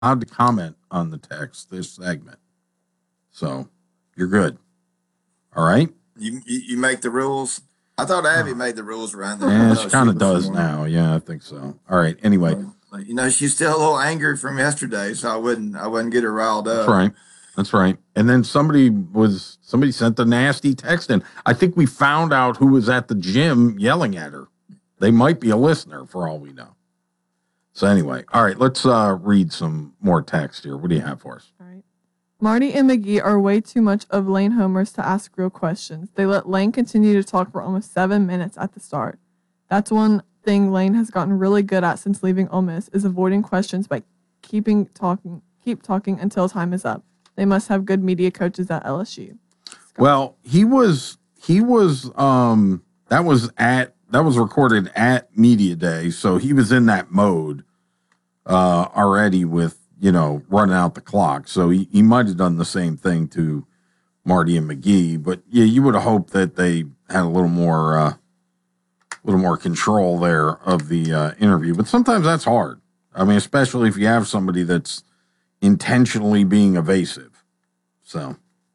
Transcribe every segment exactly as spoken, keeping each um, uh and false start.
allowed to comment on the text this segment. So you're good. All right. You you, you make the rules. I thought Abby oh. made the rules around there. Yeah, she kind of does now. Yeah, I think so. All right. Anyway, well, you know, she's still a little angry from yesterday, so I wouldn't I wouldn't get her riled up. That's right. That's right. And then somebody was somebody sent a nasty text in. I think we found out who was at the gym yelling at her. They might be a listener for all we know. So anyway, all right, let's uh, read some more text here. What do you have for us? All right. Marty and McGee are way too much of Lane homers to ask real questions. They let Lane continue to talk for almost seven minutes at the start. That's one thing Lane has gotten really good at since leaving Ole Miss is avoiding questions by keeping talking, keep talking until time is up. They must have good media coaches at L S U. Scott. Well, he was he was um that was at that was recorded at Media Day, so he was in that mode uh already with, you know, running out the clock. So he, he might have done the same thing to Marty and McGee, but yeah, you would have hoped that they had a little more uh a little more control there of the uh, interview. But sometimes that's hard. I mean, especially if you have somebody that's intentionally being evasive. So,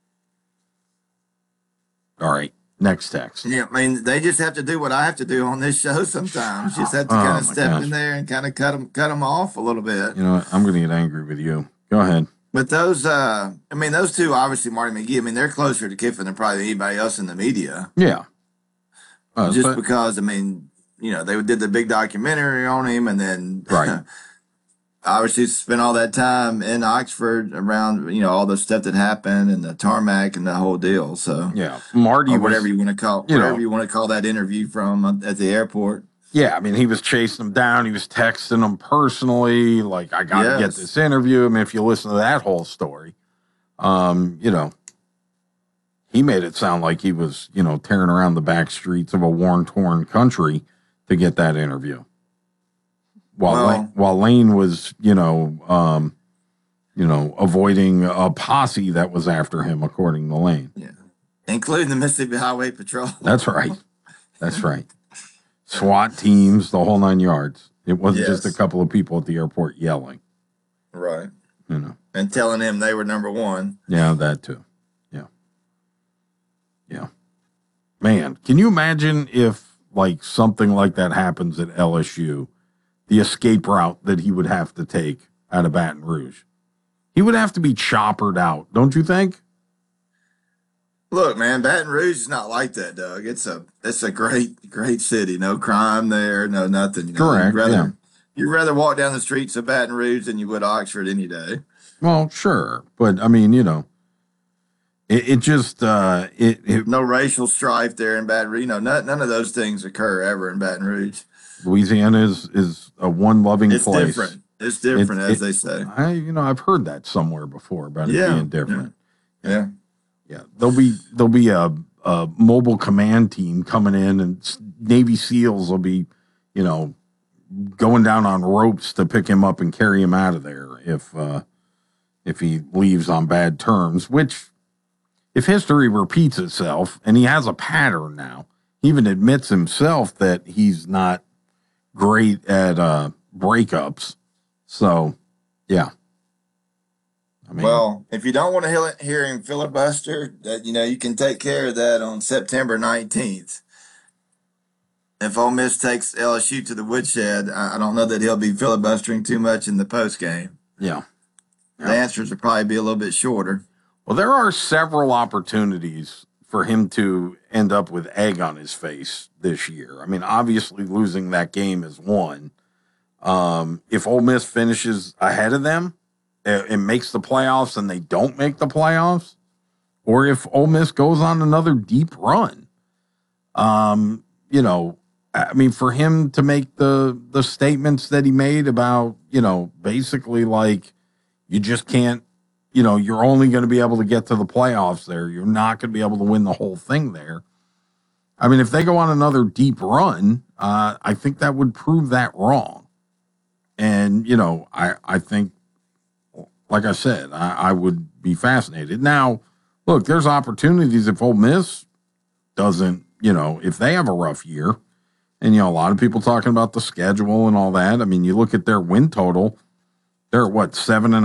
all right, next text. Yeah, I mean, they just have to do what I have to do on this show sometimes. Just have to oh, kind of step gosh. in there and kind of cut them, cut them off a little bit. You know what? I'm going to get angry with you. Go ahead. But those, uh, I mean, those two, obviously, Marty McGee, I mean, they're closer to Kiffin than probably anybody else in the media. Yeah. Uh, just but, because, I mean, you know, they did the big documentary on him, and then right. obviously spent all that time in Oxford around, you know, all the stuff that happened and the tarmac and the whole deal. So yeah, Marty, or whatever was, you want to call, you whatever know, you want to call that interview from at the airport. Yeah, I mean, he was chasing them down. He was texting them personally, like, I got to yes. get this interview. I mean, if you listen to that whole story, um, you know. He made it sound like he was, you know, tearing around the back streets of a war-torn country to get that interview. While well, Lane, while Lane was, you know, um, you know, avoiding a posse that was after him, according to Lane. Yeah, including the Mississippi Highway Patrol. That's right. That's right. SWAT teams, the whole nine yards. It wasn't yes. just a couple of people at the airport yelling. Right. You know, and telling him they were number one. Yeah, that too. Yeah. Man, can you imagine if, like, something like that happens at L S U, the escape route that he would have to take out of Baton Rouge? He would have to be choppered out, don't you think? Look, man, Baton Rouge is not like that, Doug. It's a it's a great, great city. No crime there, no nothing. You know? Correct, you'd rather, yeah. You'd rather walk down the streets of Baton Rouge than you would Oxford any day. Well, sure. But, I mean, you know, It, it just uh, it, it no racial strife there in Baton Rouge. You know, none, none of those things occur ever in Baton Rouge. Louisiana is is a one loving it's place. It's different. It's different, it, as it, they say. I you know I've heard that somewhere before about it yeah, being different. Yeah. yeah, yeah. There'll be there'll be a, a mobile command team coming in, and Navy SEALs will be, you know, going down on ropes to pick him up and carry him out of there if uh, if he leaves on bad terms, which. If history repeats itself, and he has a pattern now, he even admits himself that he's not great at uh, breakups. So, yeah. I mean, well, if you don't want to hear him filibuster, that you know you can take care of that on September nineteenth. If Ole Miss takes L S U to the woodshed, I don't know that he'll be filibustering too much in the post game. Yeah. The yeah. answers will probably be a little bit shorter. Well, there are several opportunities for him to end up with egg on his face this year. I mean, obviously losing that game is one. Um, if Ole Miss finishes ahead of them, it, it makes the playoffs and they don't make the playoffs, or if Ole Miss goes on another deep run, um, you know, I mean, for him to make the the statements that he made about, you know, basically like you just can't. You know, you're only going to be able to get to the playoffs there. You're not going to be able to win the whole thing there. I mean, if they go on another deep run, uh, I think that would prove that wrong. And, you know, I, I think, like I said, I, I would be fascinated. Now, look, there's opportunities if Ole Miss doesn't, you know, if they have a rough year. And, you know, a lot of people talking about the schedule and all that. I mean, you look at their win total. They're what, seven and